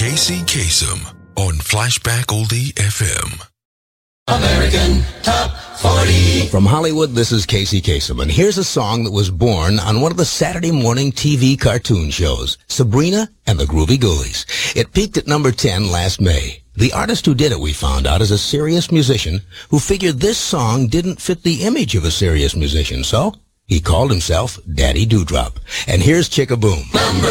Casey Kasem on Flashback Oldie FM. American Top 40. From Hollywood, this is Casey Kasem, and here's a song that was born on one of the Saturday morning TV cartoon shows, Sabrina and the Groovy Ghoulies. It peaked at number 10 last May. The artist who did it, we found out, is a serious musician who figured this song didn't fit the image of a serious musician, so he called himself Daddy Dewdrop. And here's Chickaboom. Number